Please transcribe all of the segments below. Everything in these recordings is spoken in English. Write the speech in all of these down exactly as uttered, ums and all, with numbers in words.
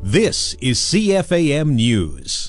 This is C F A M News.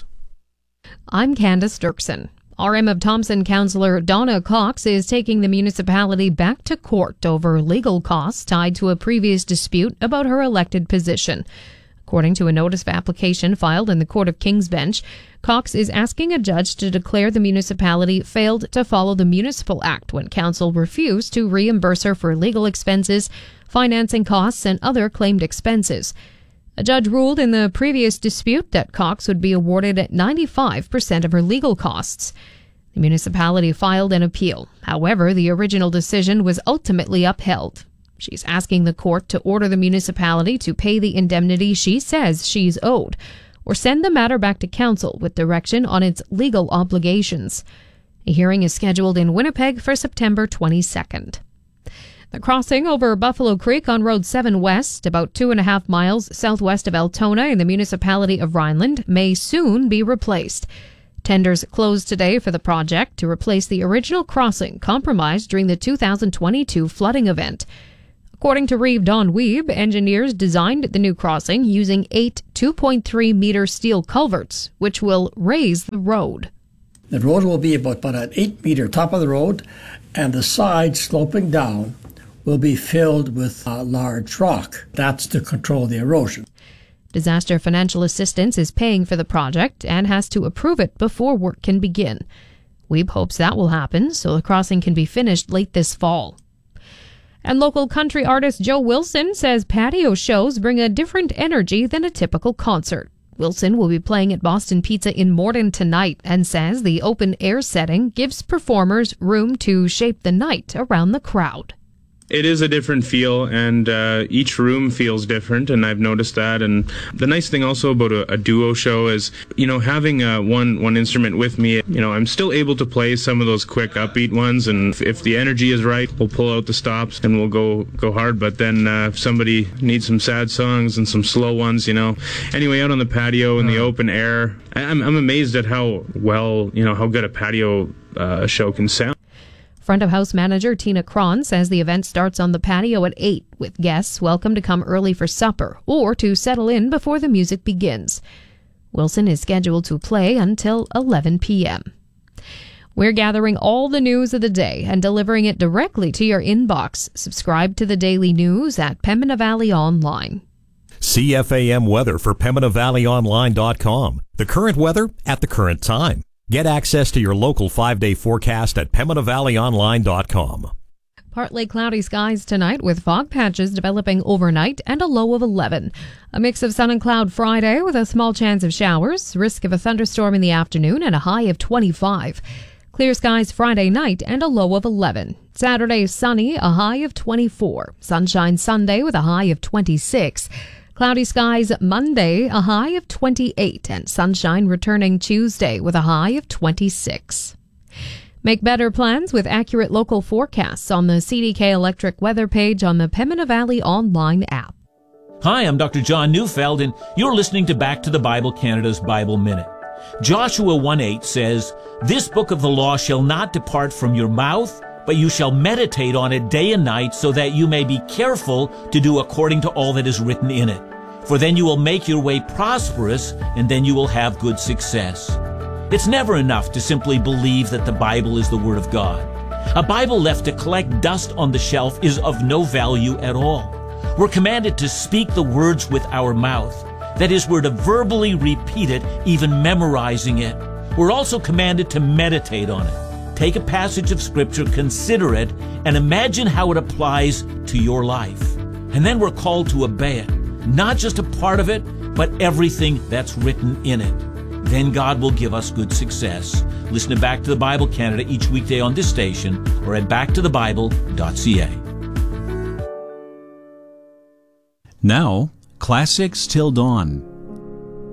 I'm Candace Dirksen. R M of Thompson councillor Donna Cox is taking the municipality back to court over legal costs tied to a previous dispute about her elected position. According to a notice of application filed in the Court of King's Bench, Cox is asking a judge to declare the municipality failed to follow the Municipal Act when council refused to reimburse her for legal expenses, financing costs, and other claimed expenses. A judge ruled in the previous dispute that Cox would be awarded at ninety-five percent of her legal costs. The municipality filed an appeal. However, the original decision was ultimately upheld. She's asking the court to order the municipality to pay the indemnity she says she's owed, or send the matter back to council with direction on its legal obligations. A hearing is scheduled in Winnipeg for September twenty-second. The crossing over Buffalo Creek on Road seven West, about two and a half miles southwest of Altona in the municipality of Rhineland, may soon be replaced. Tenders closed today for the project to replace the original crossing compromised during the two thousand twenty-two flooding event. According to Reeve Don Weeb, engineers designed the new crossing using eight two point three meter steel culverts, which will raise the road. The road will be about, about an eight meter top of the road, and the side sloping down will be filled with uh, large rock. That's to control the erosion. Disaster Financial Assistance is paying for the project and has to approve it before work can begin. Weeb hopes that will happen so the crossing can be finished late this fall. And local country artist Joe Wilson says patio shows bring a different energy than a typical concert. Wilson will be playing at Boston Pizza in Morden tonight and says the open-air setting gives performers room to shape the night around the crowd. It is a different feel, and uh, each room feels different, and I've noticed that. And the nice thing also about a, a duo show is, you know, having uh, one one instrument with me, you know, I'm still able to play some of those quick upbeat ones, and if, if the energy is right, we'll pull out the stops and we'll go go hard. But then uh, if somebody needs some sad songs and some slow ones, you know. Anyway, out on the patio in the open air, I'm, I'm amazed at how well, you know, how good a patio uh, show can sound. Front of house manager Tina Cron says the event starts on the patio at eight, with guests welcome to come early for supper or to settle in before the music begins. Wilson is scheduled to play until eleven p.m. We're gathering all the news of the day and delivering it directly to your inbox. Subscribe to the daily news at Pembina Valley Online. C F A M weather for Pembina Valley Online dot com. The current weather at the current time. Get access to your local five-day forecast at Pembina Valley Online dot com. Partly cloudy skies tonight with fog patches developing overnight and a low of eleven. A mix of sun and cloud Friday with a small chance of showers, risk of a thunderstorm in the afternoon and a high of twenty-five. Clear skies Friday night and a low of eleven. Saturday sunny, a high of twenty-four. Sunshine Sunday with a high of twenty-six. Cloudy skies Monday, a high of twenty-eight, and sunshine returning Tuesday with a high of twenty-six. Make better plans with accurate local forecasts on the C D K Electric weather page on the Pembina Valley Online app. Hi, I'm Doctor John Neufeld, and you're listening to Back to the Bible Canada's Bible Minute. Joshua one eight says, "This book of the law shall not depart from your mouth, but you shall meditate on it day and night, so that you may be careful to do according to all that is written in it. For then you will make your way prosperous, and then you will have good success." It's never enough to simply believe that the Bible is the Word of God. A Bible left to collect dust on the shelf is of no value at all. We're commanded to speak the words with our mouth. That is, we're to verbally repeat it, even memorizing it. We're also commanded to meditate on it. Take a passage of Scripture, consider it, and imagine how it applies to your life. And then we're called to obey it. Not just a part of it, but everything that's written in it. Then God will give us good success. Listen to Back to the Bible Canada each weekday on this station or at back to the bible dot c a. Now, Classics Till Dawn.